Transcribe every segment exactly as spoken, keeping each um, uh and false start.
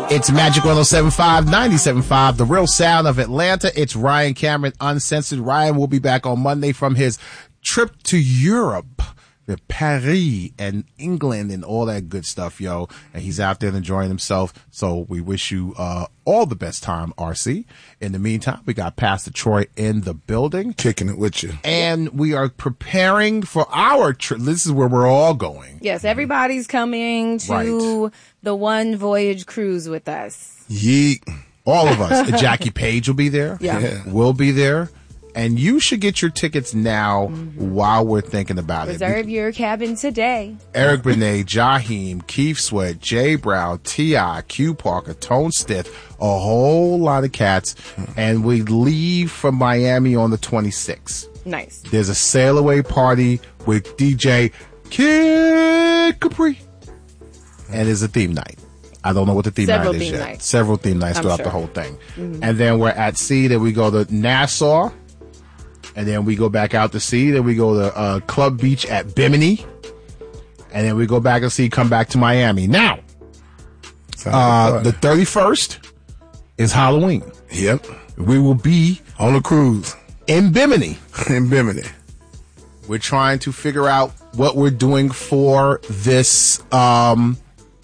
It's Magic one oh seven point five, ninety-seven point five, the real sound of Atlanta. It's Ryan Cameron, Uncensored. Ryan will be back on Monday from his trip to Europe, to Paris and England and all that good stuff, yo. And he's out there enjoying himself. So we wish you uh all the best time, R C. In the meantime, we got Pastor Troy in the building. Kicking it with you. And we are preparing for our trip. This is where we're all going. Yes, everybody's coming to Right. the One Voyage cruise with us. Yeet. All of us. Jackie Page will be there. Yeah. Yeah. We'll be there. And you should get your tickets now Mm-hmm. while we're thinking about it. Reserve your cabin today. Eric Benet, Jaheim, Keith Sweat, Jay Brown, T I, Q Parker, Tone Stith, a whole lot of cats. And we leave from Miami on the twenty-sixth. Nice. There's a sail away party with D J Kid Capri. And there's a theme night. I don't know what the theme Several night is theme yet. nights. Several theme nights I'm throughout sure. the whole thing. And then we're at sea. Then we go to Nassau. And then we go back out to sea. Then we go to uh, Club Beach at Bimini. And then we go back and sea, come back to Miami. Now, Sounds uh, like the fun. thirty-first is Halloween. Yep. We will be On a cruise in Bimini. in Bimini. We're trying to figure out what we're doing for this, um,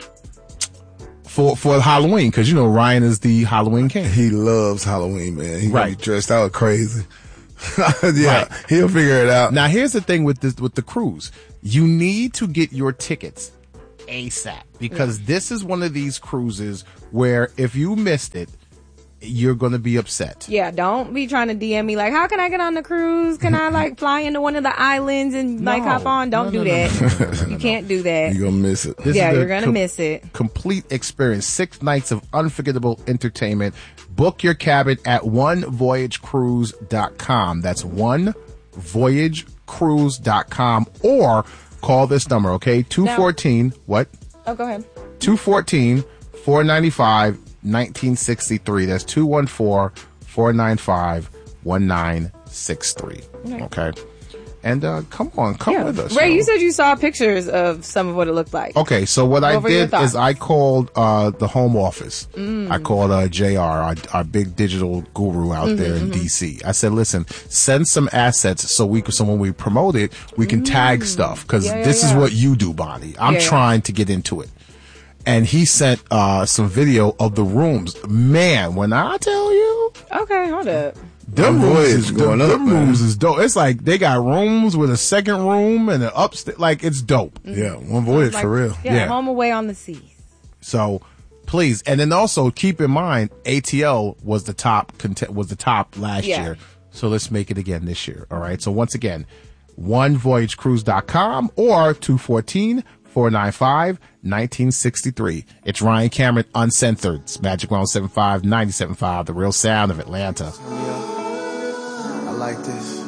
for for Halloween, because you know Ryan is the Halloween king. He loves Halloween, man. He gonna Right. be dressed out crazy. yeah, Right. he'll figure it out. Now, here's the thing with this with the cruise: you need to get your tickets ASAP, because this is one of these cruises where if you missed it, you're going to be upset. Yeah, don't be trying to D M me like, how can I get on the cruise? Can I like fly into one of the islands and like No. hop on? Don't No, do no, no, that. no, no, no, no, You can't do that. You're gonna miss it. This Yeah, is the you're gonna miss it. Complete experience. Six nights of unforgettable entertainment. Book your cabin at one voyage cruise dot com. That's one voyage cruise dot com, or call this number, okay? two one four, what? Oh, go ahead. two one four, four nine five, one nine six three. That's two one four, four nine five, one nine six three. Okay. And uh, come on, come Yeah. with us. Ray, yo. you said you saw pictures of some of what it looked like. Okay, so what I What were your did thoughts? is I called uh, the home office. Mm. I called uh, J R, our, our big digital guru out Mm-hmm, there in D C. I said, listen, send some assets so we can, so when we promote it, we can tag stuff, because Mm. Yeah, yeah, this is yeah. what you do, Bonnie. I'm Yeah, yeah. trying to get into it. And he sent uh, some video of the rooms. Man, when I tell you, Okay, hold up. them Them rooms, boys is, going them, up, them man. rooms is dope. It's like they got rooms with a second room and an upstairs. Like, it's dope. Yeah, one voyage Like, for real. Yeah, Yeah. home away on the seas. So please, and then also keep in mind, A T L was the top cont- was the top last Yeah. year. So let's make it again this year. All right. So once again, one voyage cruise dot com or two one four, four nine five, one nine six three. It's Ryan Cameron, Uncensored. It's Magic one oh seven point five, ninety-seven point five, the real sound of Atlanta. I like this.